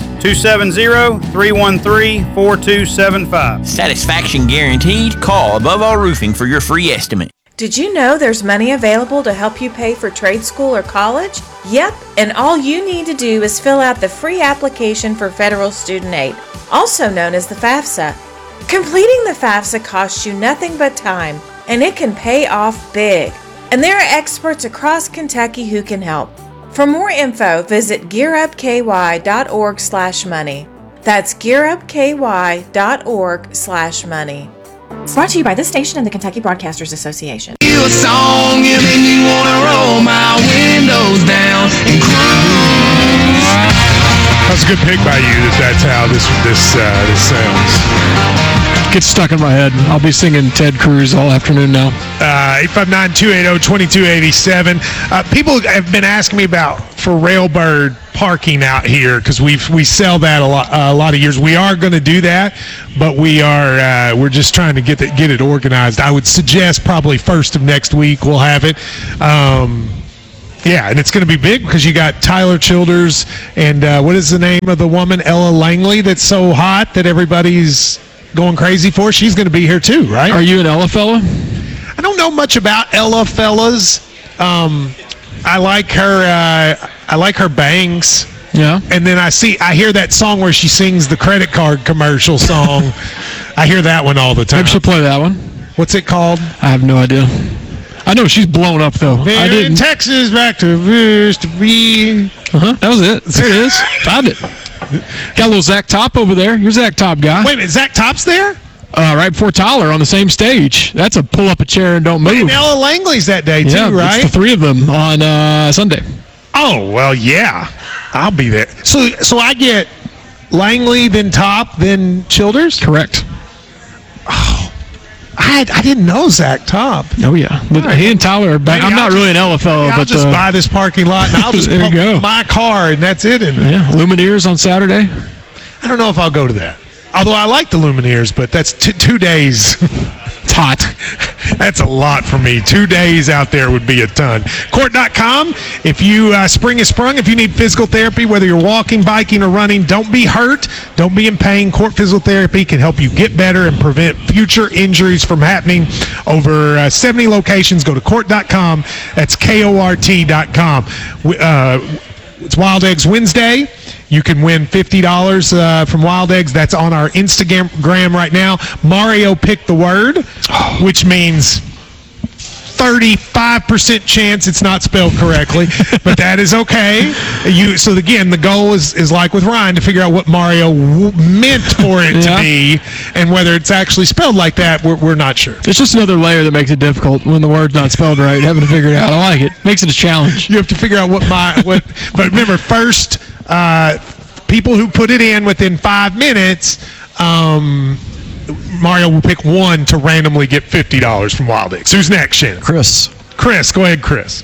270-313-4275. Satisfaction guaranteed. Call Above All Roofing for your free estimate. Did you know there's money available to help you pay for trade school or college? Yep, and all you need to do is fill out the free application for federal student aid, also known as the FAFSA. Completing the FAFSA costs you nothing but time, and it can pay off big. And there are experts across Kentucky who can help. For more info, visit gearupky.org/money. That's gearupky.org/money. Brought to you by this station and the Kentucky Broadcasters Association. You a song, you make me wanna roll my windows down and cruise. That's a good pick by you. That's how this sounds. Gets stuck in my head. I'll be singing Ted Cruz all afternoon now. 859-280-2287. People have been asking me about for Railbird parking out here because we sell that a lot of years. We are going to do that, but we're just trying to get it organized. I would suggest probably first of next week we'll have it. Yeah, and it's going to be big because you got Tyler Childers and what is the name of the woman, Ella Langley, that's so hot that everybody's going crazy for. She's going to be here too, right? Are you an Ella fella? I don't know much about Ella fellas. I like her bangs. Yeah. And then I hear that song where she sings the credit card commercial song. I hear that one all the time. Maybe she'll play that one. What's it called? I have no idea. I know she's blown up though. I didn't. Texas back to be. That was it. There it is. Found it. Got a little Zach Top over there. You're Zach Top guy. Wait a minute, Zach Top's there? Right before Tyler on the same stage. That's a pull up a chair and don't move. And Ella Langley's that day too, right? It's the three of them on Sunday. Oh well, yeah, I'll be there. So I get Langley, then Top, then Childers. Correct. Oh, I didn't know Zach Top. Oh yeah, but he and Tyler are back. I'm not really an Ella fellow, I'll but just buy this parking lot and I'll just there you go. my car and that's it. And Lumineers on Saturday. I don't know if I'll go to that. Although I like the Lumineers, but that's 2 days. It's hot. That's a lot for me. 2 days out there would be a ton. Court.com. If you spring is sprung, if you need physical therapy, whether you're walking, biking, or running, don't be hurt. Don't be in pain. Court Physical Therapy can help you get better and prevent future injuries from happening. Over 70 locations. Go to court.com. That's KORT.com. It's Wild Eggs Wednesday. You can win $50 from Wild Eggs. That's on our Instagram right now. Mario picked the word, which means 35% chance it's not spelled correctly, but that is okay. So again, the goal is like with Ryan to figure out what Mario meant for it to be, and whether it's actually spelled like that, we're not sure. It's just another layer that makes it difficult when the word's not spelled right. Having to figure it out, I like it. Makes it a challenge. You have to figure out what. But remember, first people who put it in within 5 minutes. Mario will pick one to randomly get $50 from Wild Eggs. Who's next, Shannon? Chris. Chris, go ahead, Chris.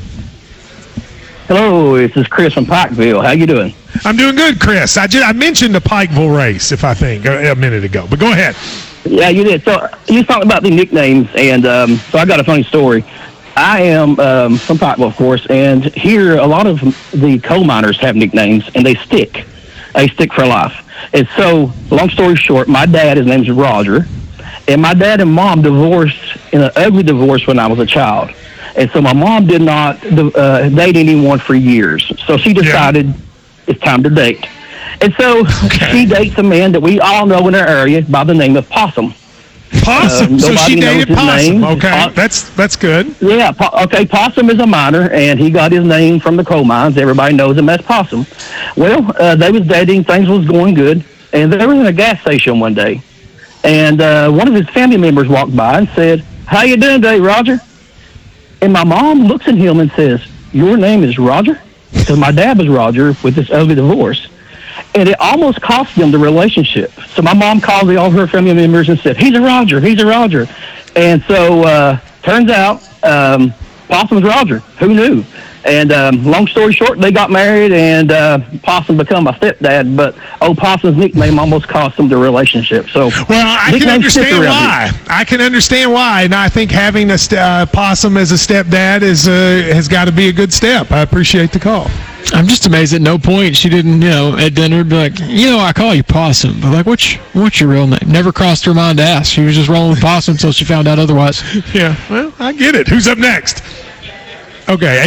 Hello, this is Chris from Pikeville. How you doing? I'm doing good, Chris. I mentioned the Pikeville race, a minute ago, but go ahead. Yeah, you did. So you was talking about the nicknames, and so I got a funny story. I am from Pikeville, of course, and here a lot of the coal miners have nicknames, and they stick. They stick for life. And so, long story short, my dad, his name's Roger, and my dad and mom divorced in an ugly divorce when I was a child. And so my mom did not date anyone for years. So she decided it's time to date. And so she dates a man that we all know in our area by the name of Possum. Possum. So she dated Possum. Okay, that's good. Yeah. Okay. Possum is a miner, and he got his name from the coal mines. Everybody knows him as Possum. Well, they was dating. Things was going good, and they were in a gas station one day, and one of his family members walked by and said, "How you doing today, Roger?" And my mom looks at him and says, "Your name is Roger?" Because my dad was Roger with this ugly divorce. And it almost cost them the relationship. So my mom called all her family members and said, he's a Roger. And so turns out Possum's Roger. Who knew? And long story short, they got married, and Possum become my stepdad. But Possum's nickname almost cost them the relationship. So I can understand why. I can understand why, and I think having a Possum as a stepdad has got to be a good step. I appreciate the call. I'm just amazed at no point she didn't, at dinner be like, I call you Possum, but like, what's your real name? Never crossed her mind to ask. She was just rolling with Possum until she found out otherwise. Yeah, well, I get it. Who's up next? Okay,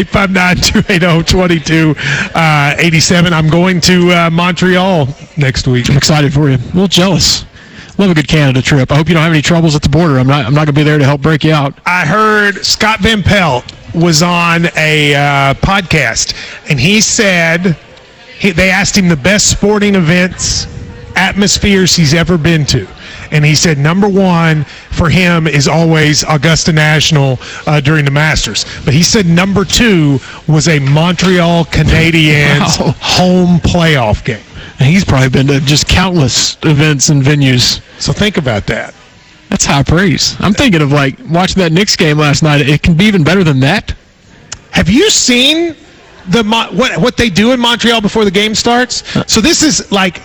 859-280-2287. I'm going to Montreal next week. I'm excited for you. A little jealous. Love a good Canada trip. I hope you don't have any troubles at the border. I'm not going to be there to help break you out. I heard Scott Van Pelt was on a podcast, and he said they asked him the best sporting events, atmospheres he's ever been to. And he said number one for him is always Augusta National during the Masters. But he said number two was a Montreal Canadiens home playoff game. And he's probably been to just countless events and venues. So think about that. That's high praise. I'm thinking of like watching that Knicks game last night. It can be even better than that. Have you seen what they do in Montreal before the game starts? So this is like,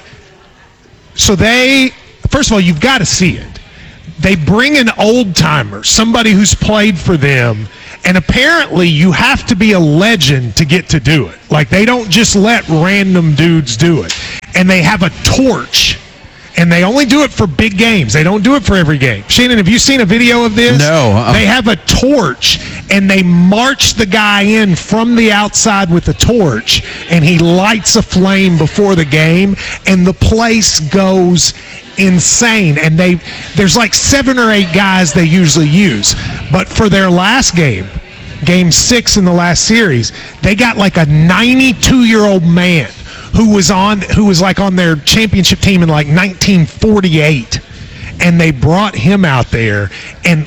first of all, you've got to see it. They bring an old-timer, somebody who's played for them, and apparently you have to be a legend to get to do it. Like, they don't just let random dudes do it. And they have a torch, and they only do it for big games. They don't do it for every game. Shannon, have you seen a video of this? No. They have a torch, and they march the guy in from the outside with the torch, and he lights a flame before the game, and the place goes insane. And there's like 7 or 8 guys they usually use. But for their last game, Game 6 in the last series, they got like a 92-year-old man who was like on their championship team in like 1948. And they brought him out there, and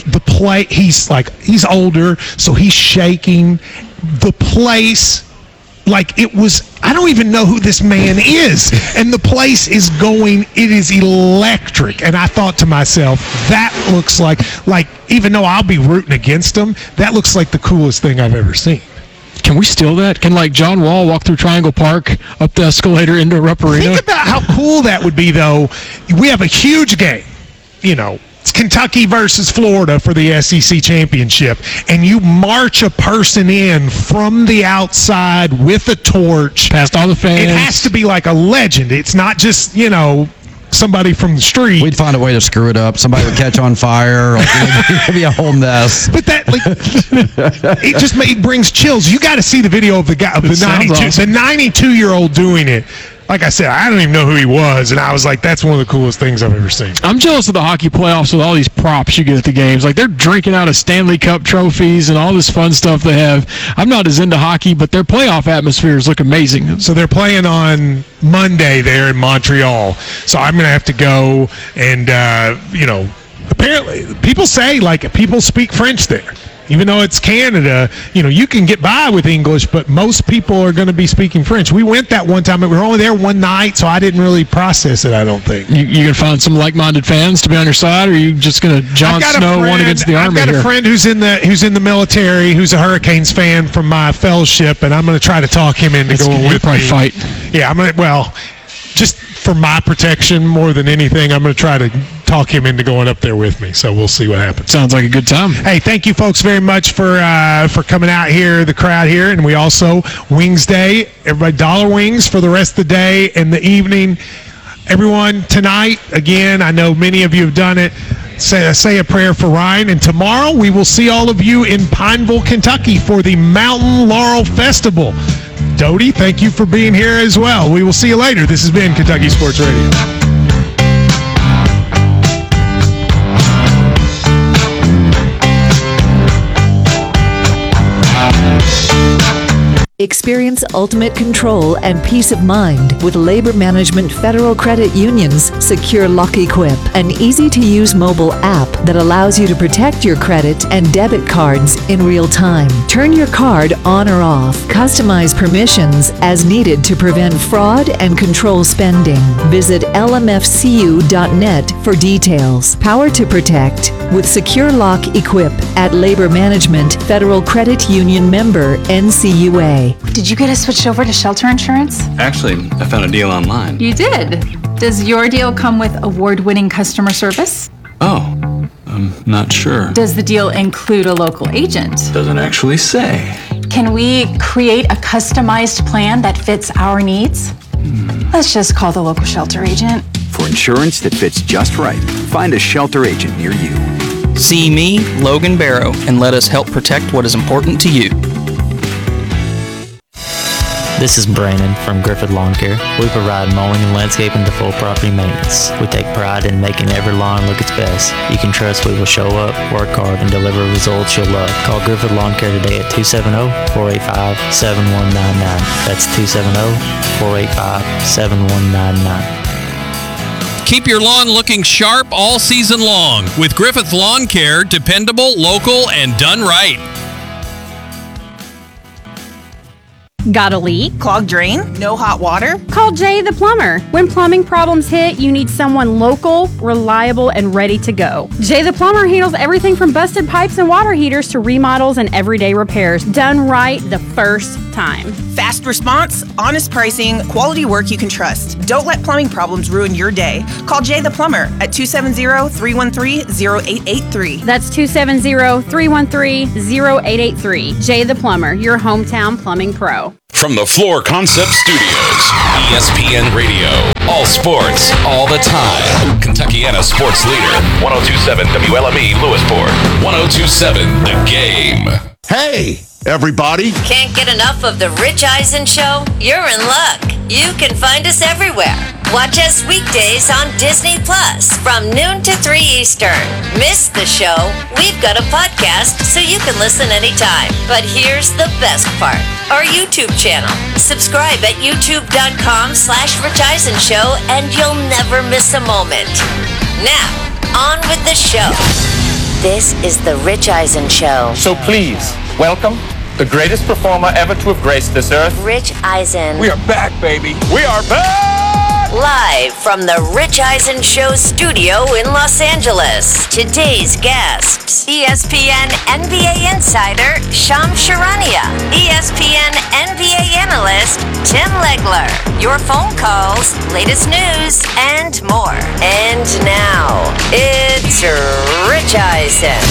he's older, so he's shaking. The place, like it was, I don't even know who this man is. And the place is going, it is electric. And I thought to myself, that looks like even though I'll be rooting against them, that looks like the coolest thing I've ever seen. Can we steal that? Can like John Wall walk through Triangle Park up the escalator into Rupp Arena? Think about how cool that would be, though. We have a huge game. You know, it's Kentucky versus Florida for the SEC championship, and you march a person in from the outside with a torch. Past all the fans. It has to be like a legend. It's not just, somebody from the street. We'd find a way to screw it up. Somebody would catch on fire. It'd be a whole mess. But that, it brings chills. You got to see the video of the guy, of the 92-year-old doing it. Like I said, I don't even know who he was, and I was like, that's one of the coolest things I've ever seen. I'm jealous of the hockey playoffs with all these props you get at the games. Like, they're drinking out of Stanley Cup trophies and all this fun stuff they have. I'm not as into hockey, but their playoff atmospheres look amazing. So they're playing on Monday there in Montreal. So I'm going to have to go and, apparently people say, people speak French there. Even though it's Canada, you can get by with English, but most people are going to be speaking French. We went that one time. We were only there one night, so I didn't really process it, I don't think. You going to find some like-minded fans to be on your side, or are you just going to Jon Snow one against the Army here? I've got a friend who's in the military, who's a Hurricanes fan from my fellowship, and I'm going to try to talk him into going with me. Fight. Yeah, just for my protection more than anything, I'm going to try to talk him into going up there with me. So we'll see what happens. Sounds like a good time. Hey, thank you folks very much for coming out here, the crowd here. And we also, Wings Day, everybody dollar wings for the rest of the day and the evening. Everyone, tonight, again, I know many of you have done it, say a prayer for Ryan. And tomorrow we will see all of you in Pineville, Kentucky for the Mountain Laurel Festival. Dodie, thank you for being here as well. We will see you later. This has been Kentucky Sports Radio. Experience ultimate control and peace of mind with Labor Management Federal Credit Union's Secure Lock Equip, an easy-to-use mobile app that allows you to protect your credit and debit cards in real time. Turn your card on or off. Customize permissions as needed to prevent fraud and control spending. Visit lmfcu.net for details. Power to protect with Secure Lock Equip at Labor Management Federal Credit Union member NCUA. Did you get us switched over to shelter insurance? Actually, I found a deal online. You did? Does your deal come with award-winning customer service? Oh, I'm not sure. Does the deal include a local agent? Doesn't actually say. Can we create a customized plan that fits our needs? Let's just call the local shelter agent. For insurance that fits just right, find a shelter agent near you. See me, Logan Barrow, and let us help protect what is important to you. This is Brandon from Griffith Lawn Care. We provide mowing and landscaping to full property maintenance. We take pride in making every lawn look its best. You can trust we will show up, work hard, and deliver results you'll love. Call Griffith Lawn Care today at 270-485-7199. That's 270-485-7199. Keep your lawn looking sharp all season long with Griffith Lawn Care, dependable, local, and done right. Got a leak? Clogged drain? No hot water? Call Jay the Plumber. When plumbing problems hit, you need someone local, reliable, and ready to go. Jay the Plumber handles everything from busted pipes and water heaters to remodels and everyday repairs. Done right the first time. Fast response, honest pricing, quality work you can trust. Don't let plumbing problems ruin your day. Call Jay the Plumber at 270-313-0883. That's 270-313-0883. Jay the Plumber, your hometown plumbing pro. From the Floor Concept Studios, ESPN Radio. All sports, all the time. Kentuckiana sports leader. 102.7 WLME Lewisport. 102.7 The Game. Hey, everybody. Can't get enough of The Rich Eisen Show? You're in luck. You can find us everywhere. Watch us weekdays on Disney Plus from noon to 3 Eastern. Miss the show? We've got a podcast so you can listen anytime. But here's the best part. Our YouTube channel. Subscribe at youtube.com/Rich Eisen Show and you'll never miss a moment. Now, on with the show. This is The Rich Eisen Show. So please, welcome the greatest performer ever to have graced this earth. Rich Eisen. We are back, baby. We are back! Live from the Rich Eisen Show studio in Los Angeles. Today's guests, ESPN NBA insider Shams Charania, ESPN NBA analyst Tim Legler, your phone calls, latest news, and more. And now, it's Rich Eisen.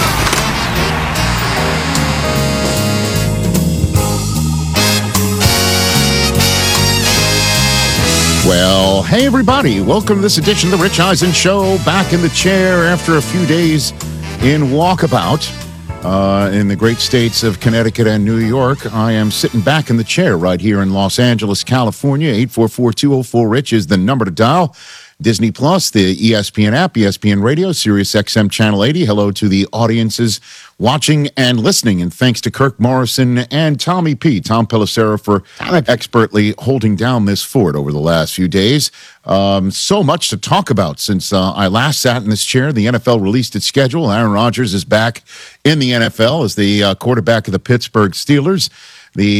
Well, hey everybody, welcome to this edition of the Rich Eisen Show. Back in the chair after a few days in walkabout in the great states of Connecticut and New York. I am sitting back in the chair right here in Los Angeles, California. 844-204-RICH is the number to dial. Disney Plus, the ESPN app, ESPN Radio, Sirius XM Channel 80. Hello to the audiences watching and listening. And thanks to Kirk Morrison and Tommy P, Tom Pelissero, for expertly holding down this fort over the last few days. So much to talk about since I last sat in this chair. The NFL released its schedule. Aaron Rodgers is back in the NFL as the quarterback of the Pittsburgh Steelers. The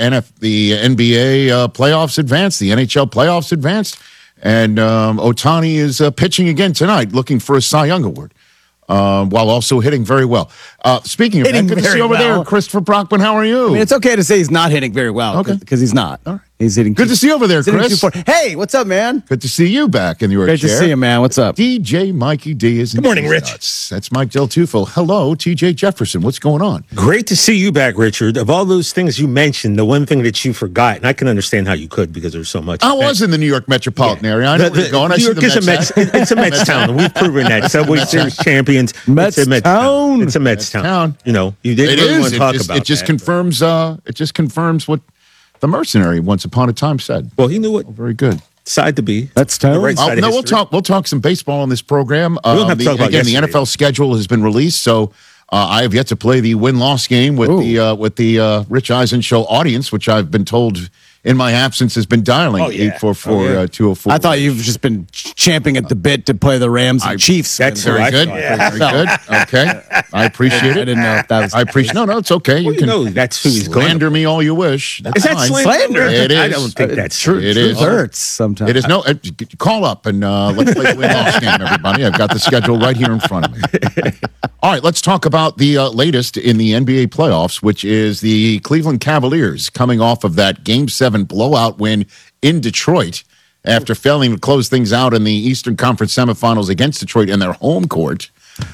NBA playoffs advanced. The NHL playoffs advanced. And Ohtani is pitching again tonight, looking for a Cy Young Award, while also hitting very well. Speaking of that, good to see you over there, Christopher Brockman. How are you? I mean, it's okay to say he's not hitting very well, because he's not. All right. He's hitting. Good to see you over there, Chris. Hey, what's up, man? Good to see you back in your chair. Great to see you, man. What's up? DJ Mikey D is. Good morning, Rich. Nuts. That's Mike Del Tufo. Hello, TJ Jefferson. What's going on? Great to see you back, Richard. Of all those things you mentioned, the one thing that you forgot, and I can understand how you could because there's so much. I was in the New York metropolitan area. I know where you're going. New York is it's a Mets town. We've proven that. Subway Series champions. Mets town. It's a Mets town. You know, you didn't really want to talk about it. Just confirms. It just confirms what the mercenary once upon a time said. Well, he knew what. Oh, very good. Side to be. That's town. Right side we'll talk some baseball on this program. We don't have to talk about the NFL schedule has been released, so I have yet to play the win-loss game with the Rich Eisen Show audience, which I've been told in my absence has been dialing 844-204. I thought you've just been champing at the bit to play the Rams and Chiefs. That's very good. Very good. Okay, I appreciate it. I didn't know if that was. I appreciate. No, it's okay. Well, you know that's who he's going. Slander me all you wish. That's is that fine. slander? It is. I don't think that's true. It is. It hurts sometimes. It is no. Call up and let's play the win-loss game, everybody. I've got the schedule right here in front of me. All right, let's talk about the latest in the NBA playoffs, which is the Cleveland Cavaliers coming off of that Game 7 blowout win in Detroit after failing to close things out in the Eastern Conference semifinals against Detroit in their home court.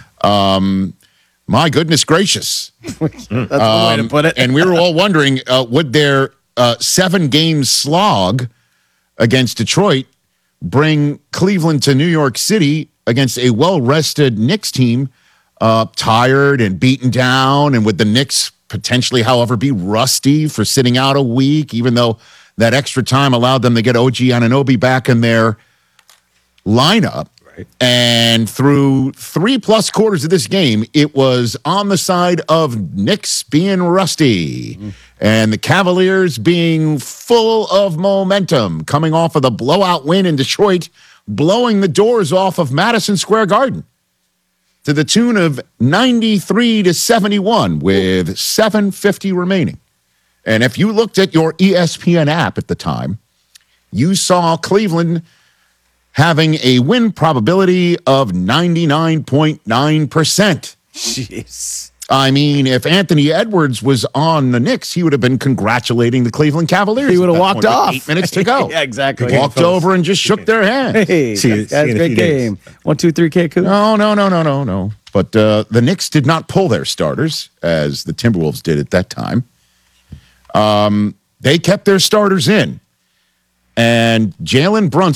My goodness gracious. That's the way to put it. And we were all wondering, would their 7-game slog against Detroit bring Cleveland to New York City against a well-rested Knicks team, tired and beaten down, and with the Knicks potentially, however, be rusty for sitting out a week, even though that extra time allowed them to get OG Anunoby back in their lineup. Right. And through 3+ quarters of this game, it was on the side of Knicks being rusty and the Cavaliers being full of momentum, coming off of the blowout win in Detroit, blowing the doors off of Madison Square Garden to the tune of 93-71 with 7:50 remaining. And if you looked at your ESPN app at the time, you saw Cleveland having a win probability of 99.9%. Jeez. I mean, if Anthony Edwards was on the Knicks, he would have been congratulating the Cleveland Cavaliers. He would have walked off. 8 minutes to go. Yeah, exactly. He walked over and just shook their hand. Hey, that's a great game. 1, 2, 3, K. No. But the Knicks did not pull their starters, as the Timberwolves did at that time. They kept their starters in. And Jalen Brunson